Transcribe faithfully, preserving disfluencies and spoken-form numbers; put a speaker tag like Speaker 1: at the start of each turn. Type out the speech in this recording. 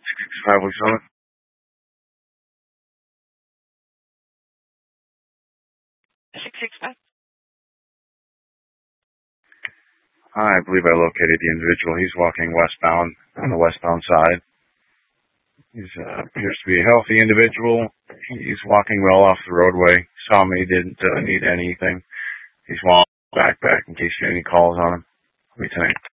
Speaker 1: Five weeks on it.
Speaker 2: Six six five.
Speaker 1: I believe I located the individual. He's walking westbound on the westbound side. He uh, appears to be a healthy individual. He's walking well off the roadway. Saw me, didn't uh, need anything. He's walking back back in case you get any calls on him. Let me tell you.